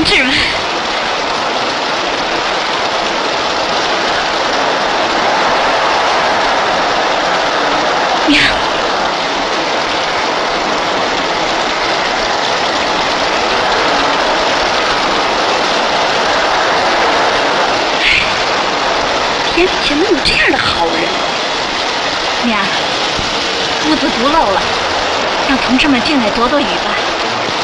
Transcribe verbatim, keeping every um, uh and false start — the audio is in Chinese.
质问。娘，天底下能有这样的好人？娘，屋子足漏了，让同志们进来躲躲雨吧。